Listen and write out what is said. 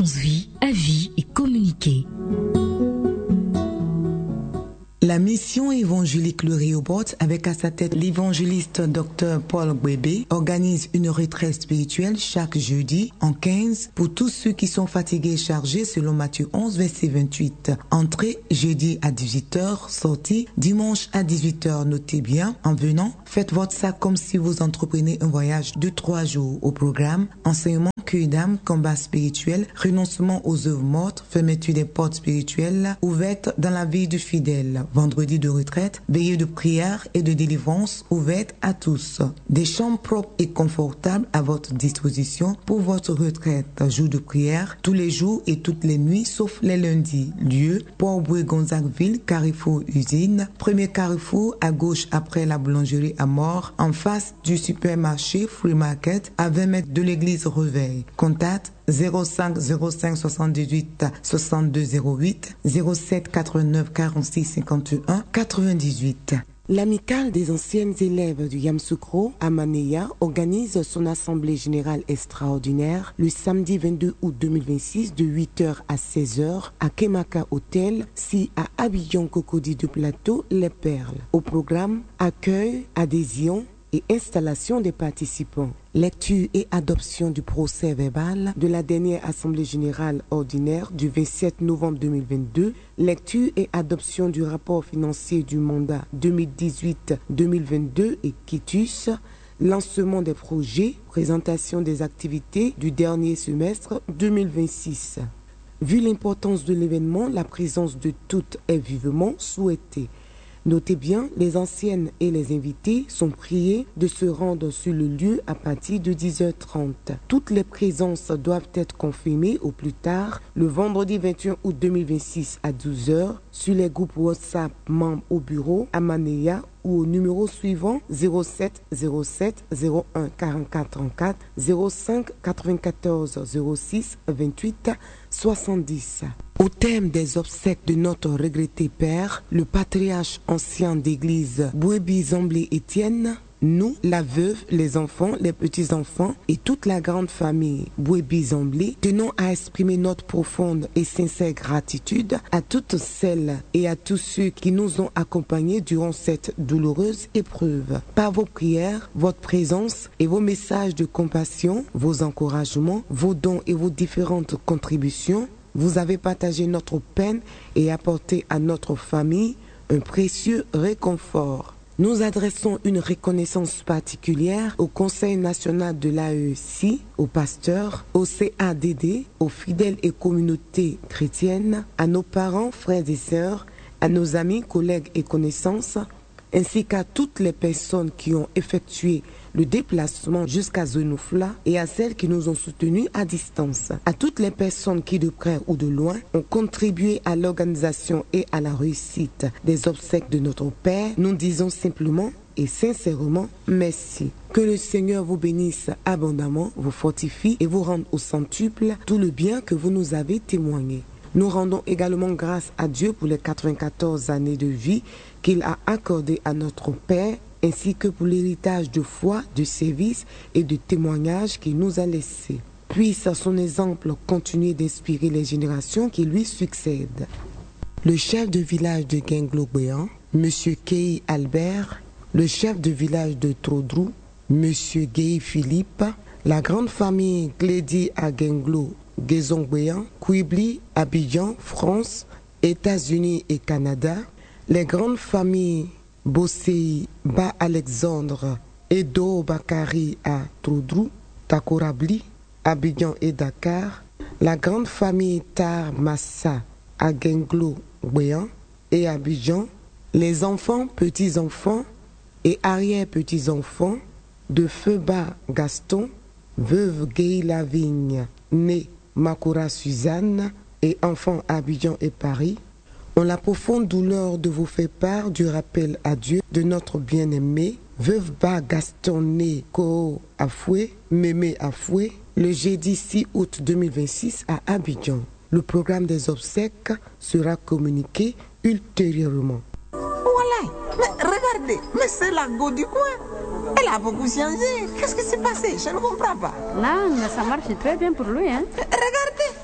transvie, avis et communiquer. La mission évangélique Le Rehoboth, avec à sa tête l'évangéliste Dr Paul Gbebe, organise une retraite spirituelle chaque jeudi en 15 pour tous ceux qui sont fatigués et chargés selon Matthieu 11, verset 28. Entrée jeudi à 18h, sortie dimanche à 18h. Notez bien, en venant, faites votre sac comme si vous entreprenez un voyage de 3 jours. Au programme, enseignement, cueil d'âme, combat spirituel, renoncement aux œuvres mortes, fermeture des portes spirituelles ouvertes dans la vie du fidèle. Vendredi de retraite, veillée de prière et de délivrance ouverte à tous. Des chambres propres et confortables à votre disposition pour votre retraite. Jour de prière, tous les jours et toutes les nuits, sauf les lundis. Lieu, Port-Bouët-Gonzagueville, Carrefour Usine. Premier carrefour à gauche après la boulangerie à Mort, en face du supermarché Free Market, à 20 mètres de l'église Reveil. Contact 05 05 78 62 08 07 89 46 51 98. L'amicale des anciennes élèves du Yamoussoukro à Manéa organise son assemblée générale extraordinaire le samedi 22 août 2026 de 8h à 16h à Kemaka Hotel, si à Abidjan Cocody de Plateau, Les Perles. Au programme, accueil, adhésion et installation des participants. Lecture et adoption du procès verbal de la dernière Assemblée générale ordinaire du 27 novembre 2022. Lecture et adoption du rapport financier du mandat 2018-2022 et quitus. Lancement des projets, présentation des activités du dernier semestre 2026. Vu l'importance de l'événement, la présence de toutes est vivement souhaitée. Notez bien, les anciennes et les invités sont priés de se rendre sur le lieu à partir de 10h30. Toutes les présences doivent être confirmées au plus tard le vendredi 21 août 2026 à 12h sur les groupes WhatsApp membres au bureau à Manéa ou au numéro suivant 07 07 01 44 34 05 94 06 28 70. Au thème des obsèques de notre regretté père, le patriarche ancien d'église Bouébi Zamblé Étienne, nous, la veuve, les enfants, les petits-enfants et toute la grande famille Bouébi Zamblé, tenons à exprimer notre profonde et sincère gratitude à toutes celles et à tous ceux qui nous ont accompagnés durant cette douloureuse épreuve. Par vos prières, votre présence et vos messages de compassion, vos encouragements, vos dons et vos différentes contributions, vous avez partagé notre peine et apporté à notre famille un précieux réconfort. Nous adressons une reconnaissance particulière au Conseil national de l'AEC, aux pasteurs, au CADD, aux fidèles et communautés chrétiennes, à nos parents, frères et sœurs, à nos amis, collègues et connaissances, ainsi qu'à toutes les personnes qui ont effectué le déplacement jusqu'à Zenoufla et à celles qui nous ont soutenus à distance. À toutes les personnes qui, de près ou de loin, ont contribué à l'organisation et à la réussite des obsèques de notre Père, nous disons simplement et sincèrement merci. Que le Seigneur vous bénisse abondamment, vous fortifie et vous rende au centuple tout le bien que vous nous avez témoigné. Nous rendons également grâce à Dieu pour les 94 années de vie qu'il a accordées à notre Père, ainsi que pour l'héritage de foi, de service et de témoignage qu'il nous a laissé. Puisse son exemple continuer d'inspirer les générations qui lui succèdent. Le chef de village de Genglo-Béan, M. Kei Albert, le chef de village de Trodrou, M. Guy Philippe, la grande famille Glédi à Genglo, Guézon-Béan, Quibli, Abidjan, France, États-Unis et Canada, les grandes familles Bossei, Ba-Alexandre, Edo Bakari à Trodrou, Takorabli, Abidjan et Dakar, la grande famille Tar Massa à Genglo, Béan et Abidjan, les enfants, petits-enfants et arrière-petits-enfants de Feuba Gaston, veuve Guy Lavigne, née Makura Suzanne et enfants à Abidjan et Paris, ont la profonde douleur de vous faire part du rappel à Dieu de notre bien-aimé, veuve Ba Gaston né Koo Afoué, Mémé Afoué, le jeudi 6 août 2026 à Abidjan. Le programme des obsèques sera communiqué ultérieurement. Voilà, mais regardez, mais c'est la go du coin. Elle a beaucoup changé. Qu'est-ce qui s'est passé? Je ne comprends pas. Non, mais ça marche très bien pour lui, hein. Regarde.